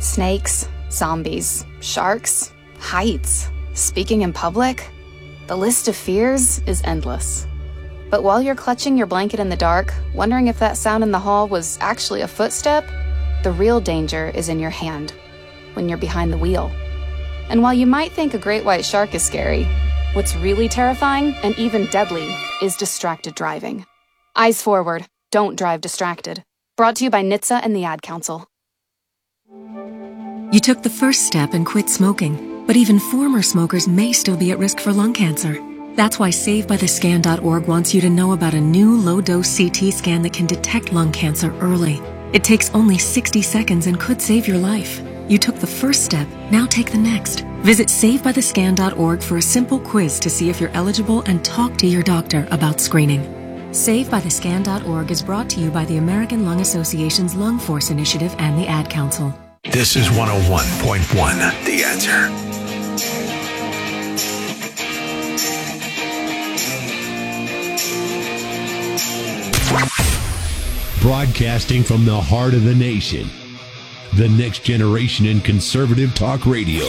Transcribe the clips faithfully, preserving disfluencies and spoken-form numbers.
Snakes, zombies, sharks, heights, speaking in public. The list of fears is endless. But while you're clutching your blanket in the dark, wondering if that sound in the hall was actually a footstep, the real danger is in your hand, when you're behind the wheel. And while you might think a great white shark is scary, what's really terrifying and even deadly is distracted driving. Eyes forward, don't drive distracted. Brought to you by N H T S A and the Ad Council. You took the first step and quit smoking, but even former smokers may still be at risk for lung cancer. That's why Save By The Scan dot org wants you to know about a new low-dose C T scan that can detect lung cancer early. It takes only sixty seconds and could save your life. You took the first step, now take the next. Visit Save By The Scan dot org for a simple quiz to see if you're eligible and talk to your doctor about screening. Save By The Scan dot org is brought to you by the American Lung Association's Lung Force Initiative and the Ad Council. This is one oh one point one, The Answer. Broadcasting from the heart of the nation, the next generation in conservative talk radio.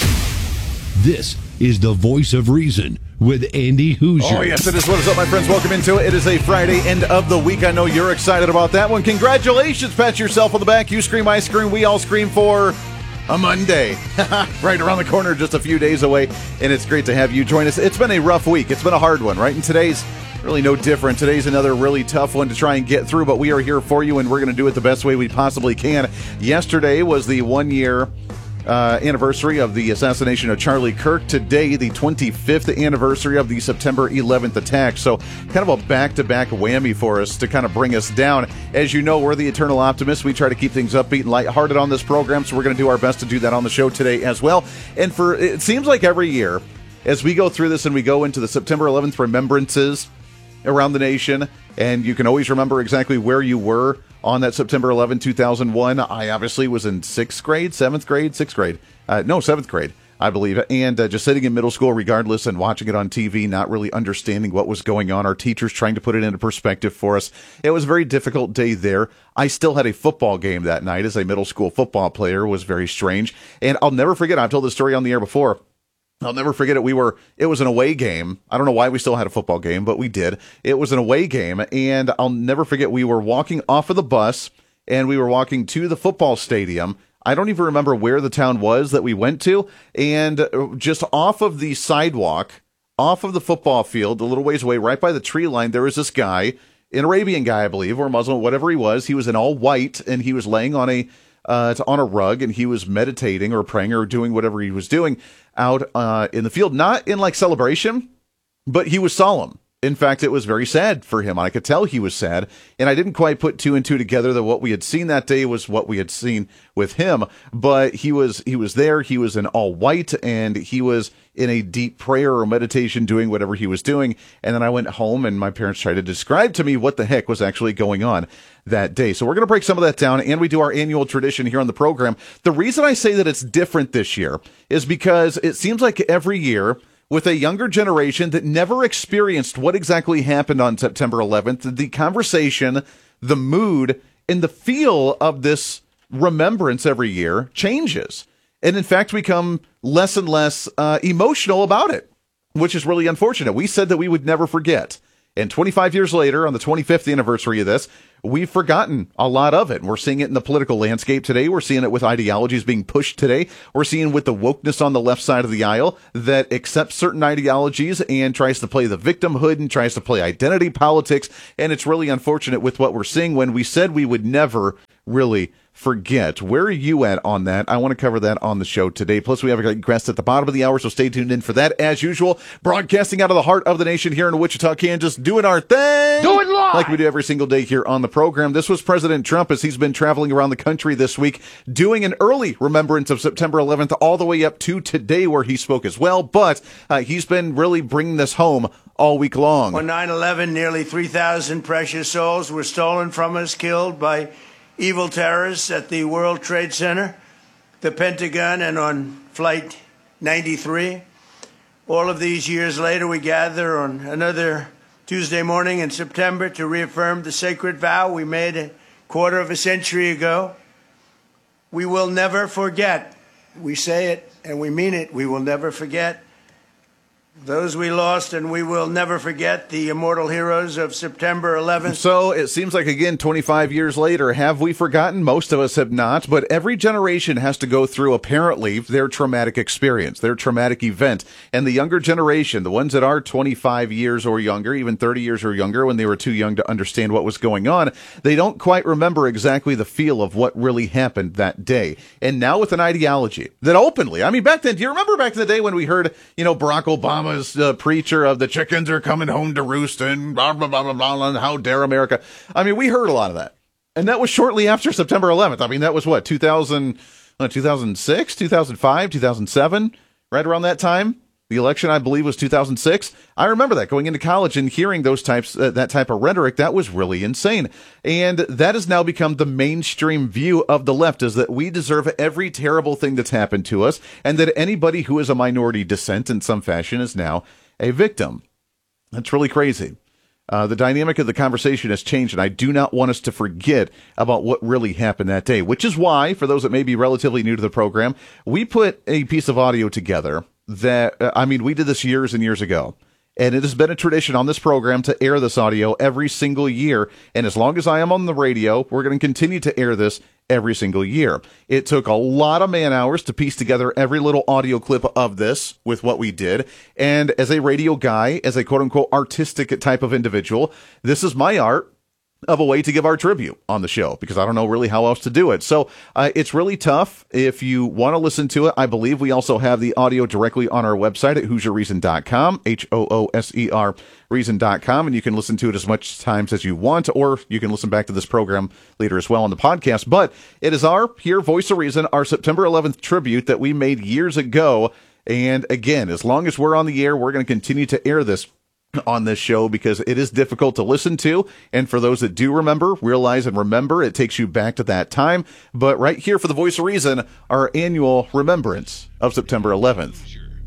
This is the Voice of Reason with Andy Hoosier. Oh, yes, it is. What is up, my friends? Welcome into it. It is a Friday, end of the week. I know you're excited about that one. Congratulations. Pat yourself on the back. You scream, I scream, we all scream for a Monday. Right around the corner, just a few days away, and it's great to have you join us. It's been a rough week. It's been a hard one, right? And today's really no different. Today's another really tough one to try and get through, but we are here for you, and we're going to do it the best way we possibly can. Yesterday was the one-year uh, anniversary of the assassination of Charlie Kirk. Today, the twenty-fifth anniversary of the September eleventh attack. So kind of a back-to-back whammy for us to kind of bring us down. As you know, we're the Eternal Optimists. We try to keep things upbeat and lighthearted on this program, so we're going to do our best to do that on the show today as well. And for it seems like every year, as we go through this and we go into the September eleventh remembrances around the nation, and you can always remember exactly where you were on that September eleventh, two thousand one. I obviously was in sixth grade, seventh grade, sixth grade. Uh, no, seventh grade, I believe. And uh, just sitting in middle school regardless and watching it on T V, not really understanding what was going on. Our teachers trying to put it into perspective for us. It was a very difficult day there. I still had a football game that night as a middle school football player. It was very strange. And I'll never forget, I've told this story on the air before. I'll never forget it. We were, it was an away game. I don't know why we still had a football game, but we did. It was an away game, and I'll never forget, we were walking off of the bus, and we were walking to the football stadium. I don't even remember where the town was that we went to, and just off of the sidewalk, off of the football field, a little ways away, right by the tree line, there was this guy, an Arabian guy, I believe, or Muslim, whatever he was. He was in all white, and he was laying on a Uh, it's on a rug, and he was meditating or praying or doing whatever he was doing out uh, in the field. Not in like celebration, but he was solemn. In fact, it was very sad for him. I could tell he was sad, and I didn't quite put two and two together that what we had seen that day was what we had seen with him. But he was he was there. He was in all white, and he was in a deep prayer or meditation doing whatever he was doing. And then I went home, and my parents tried to describe to me what the heck was actually going on that day. So we're going to break some of that down, and we do our annual tradition here on the program. The reason I say that it's different this year is because it seems like every year, with a younger generation that never experienced what exactly happened on September eleventh, the conversation, the mood, and the feel of this remembrance every year changes. And in fact, we become less and less uh, emotional about it, which is really unfortunate. We said that we would never forget. And twenty-five years later, on the twenty-fifth anniversary of this, we've forgotten a lot of it. We're seeing it in the political landscape today. We're seeing it with ideologies being pushed today. We're seeing with the wokeness on the left side of the aisle that accepts certain ideologies and tries to play the victimhood and tries to play identity politics. And it's really unfortunate with what we're seeing when we said we would never really forget. Where are you at on that? I want to cover that on the show today. Plus, we have a great guest at the bottom of the hour, so stay tuned in for that. As usual, broadcasting out of the heart of the nation here in Wichita, Kansas, doing our thing. Do it live! Like we do every single day here on the program. This was President Trump as he's been traveling around the country this week, doing an early remembrance of September eleventh all the way up to today where he spoke as well. But uh, he's been really bringing this home all week long. On nine eleven, nearly three thousand precious souls were stolen from us, killed by evil terrorists at the World Trade Center, the Pentagon, and on Flight ninety-three. All of these years later, we gather on another Tuesday morning in September to reaffirm the sacred vow we made a quarter of a century ago. We will never forget. We say it and we mean it. We will never forget those we lost, and we will never forget the immortal heroes of September eleventh. So it seems like, again, twenty-five years later, have we forgotten? Most of us have not, but every generation has to go through, apparently, their traumatic experience, their traumatic event. And the younger generation, the ones that are twenty-five years or younger, even thirty years or younger, when they were too young to understand what was going on, they don't quite remember exactly the feel of what really happened that day. And now with an ideology that openly, I mean, back then, do you remember back in the day when we heard, you know, Barack Obama Uh, preacher of the chickens are coming home to roost and blah, blah, blah, blah, blah, and how dare America. I mean, we heard a lot of that. And that was shortly after September eleventh. I mean, that was what, two thousand, uh, two thousand six, two thousand five, two thousand seven, right around that time? The election, I believe, was two thousand six. I remember that going into college and hearing those types, uh, that type of rhetoric. That was really insane. And that has now become the mainstream view of the left, is that we deserve every terrible thing that's happened to us, and that anybody who is a minority descent in some fashion is now a victim. That's really crazy. Uh, the dynamic of the conversation has changed, and I do not want us to forget about what really happened that day, which is why, for those that may be relatively new to the program, we put a piece of audio together that, uh, I mean, we did this years and years ago, and it has been a tradition on this program to air this audio every single year, and as long as I am on the radio, we're going to continue to air this every single year. It took a lot of man hours to piece together every little audio clip of this with what we did, and as a radio guy, as a quote-unquote artistic type of individual, this is my art of a way to give our tribute on the show, because I don't know really how else to do it. So uh, it's really tough. If you want to listen to it, I believe we also have the audio directly on our website at hoosier reason dot com, H O O S E R reason dot com, and you can listen to it as much times as you want, or you can listen back to this program later as well on the podcast. But it is our, here, Voice of Reason, our September eleventh tribute that we made years ago. And again, as long as we're on the air, we're going to continue to air this on this show, because it is difficult to listen to, and for those that do remember, realize and remember, it takes you back to that time. But right here for the Voice of Reason, our annual remembrance of September eleventh.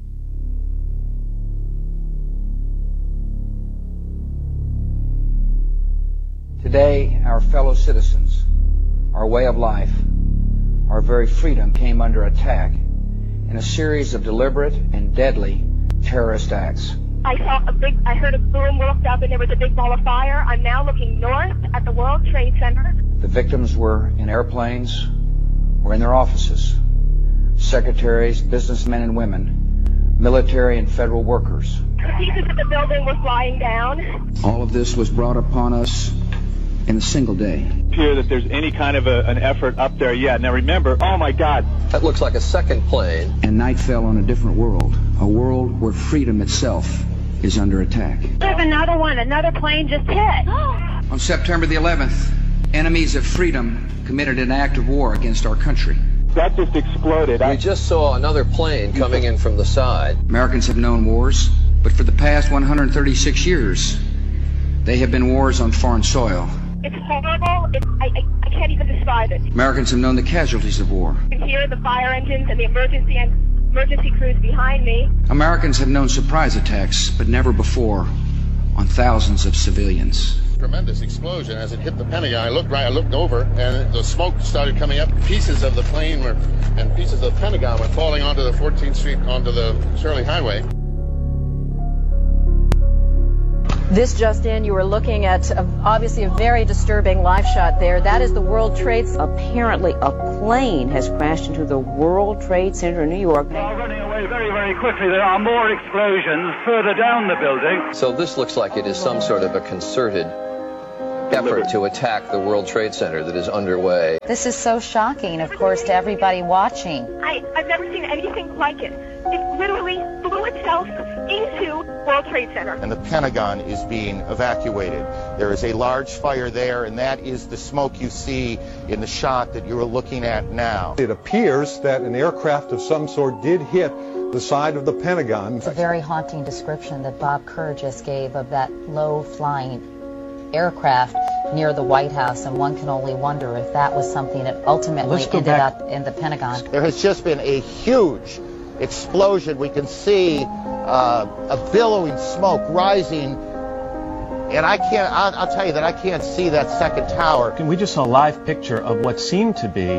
Today, our fellow citizens, our way of life, our very freedom came under attack in a series of deliberate and deadly terrorist acts. I saw a big, I heard a boom, looked up, and there was a big ball of fire. I'm now looking north at the World Trade Center. The victims were in airplanes or in their offices. Secretaries, businessmen and women, military and federal workers. The pieces of the building were flying down. All of this was brought upon us in a single day. Appear that there's any kind of a, an effort up there yet. Now remember, oh my God. That looks like a second plane. And night fell on a different world, a world where freedom itself is under attack. There's another one, another plane just hit. On September the eleventh, enemies of freedom committed an act of war against our country. That just exploded. We just saw another plane coming in from the side. Americans have known wars, but for the past one hundred thirty-six years, they have been wars on foreign soil. It's horrible. It's, I, I, I can't even describe it. Americans have known the casualties of war. You can hear the fire engines and the emergency and emergency crews behind me. Americans have known surprise attacks, but never before on thousands of civilians. Tremendous explosion as it hit the Pentagon. I looked right, I looked over, and the smoke started coming up. Pieces of the plane were, and pieces of the Pentagon were falling onto the fourteenth Street, onto the Shirley Highway. This just in, you were looking at a, obviously a very disturbing live shot there. That is the World Trade Center. Apparently a plane has crashed into the World Trade Center in New York. They are running away very, very quickly. There are more explosions further down the building. So this looks like it is some sort of a concerted effort to attack the World Trade Center that is underway. This is so shocking, of course, to everybody watching. I, I've never seen anything like it. It literally blew itself into World Trade Center. And the Pentagon is being evacuated. There is a large fire there, and that is the smoke you see in the shot that you're looking at now. It appears that an aircraft of some sort did hit the side of the Pentagon. It's a very haunting description that Bob Kerr just gave of that low-flying aircraft near the White House, and one can only wonder if that was something that ultimately ended back. up in the Pentagon. There has just been a huge explosion. We can see uh, a billowing smoke rising, and I can't, I'll, I'll tell you that I can't see that second tower. And we just saw a live picture of what seemed to be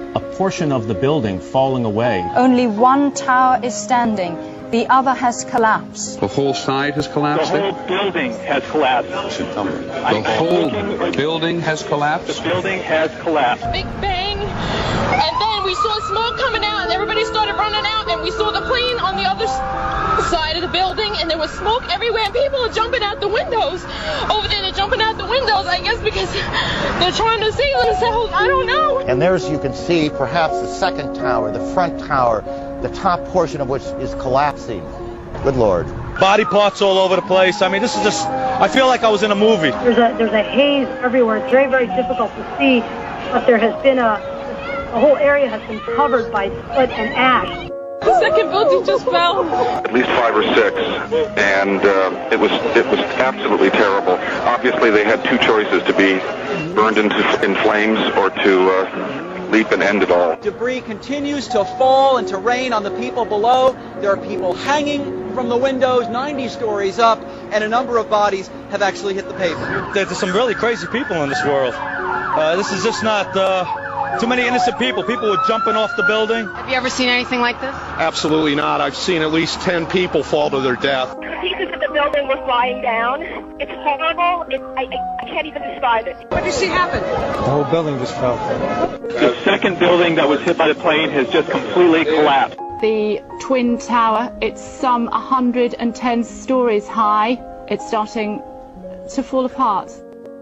a portion of the building falling away. Only one tower is standing. The other has collapsed. The whole side has collapsed? The whole building has collapsed. The whole building has collapsed? The building has collapsed. Big bang, and then we saw smoke coming out, and everybody started running out, and we saw the plane on the other side of the building, and there was smoke everywhere, and people are jumping out the windows. Over there, they're jumping out the windows, I guess because they're trying to see themselves. I don't know. And there's, you can see, perhaps the second tower, the front tower, the top portion of which is collapsing. Good Lord. Body parts all over the place. I mean, this is just, I feel like I was in a movie. There's a, there's a haze everywhere. It's very, very difficult to see, but there has been a, the whole area has been covered by soot and ash. The second building just fell. At least five or six, and uh, it was it was absolutely terrible. Obviously, they had two choices: to be burned into in flames or to uh, leap and end it all. Debris continues to fall and to rain on the people below. There are people hanging from the windows, ninety stories up, and a number of bodies have actually hit the pavement. There's some really crazy people in this world. Uh, this is just not uh, too many innocent people. People were jumping off the building. Have you ever seen anything like this? Absolutely not. I've seen at least ten people fall to their death. Pieces of the building were flying down. It's horrible. It, I, I, I can't even describe it. What did you see happen? The whole building just fell. The second building that was hit by the plane has just completely collapsed. The Twin Tower, it's some one hundred ten stories high. It's starting to fall apart.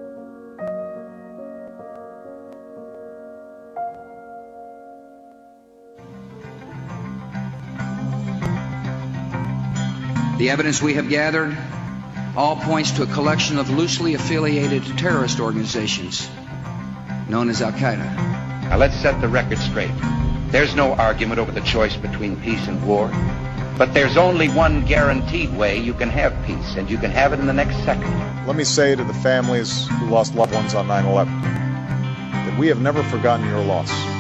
The evidence we have gathered all points to a collection of loosely affiliated terrorist organizations known as Al-Qaeda. Now let's set the record straight. There's no argument over the choice between peace and war, but there's only one guaranteed way you can have peace, and you can have it in the next second. Let me say to the families who lost loved ones on nine eleven that we have never forgotten your loss.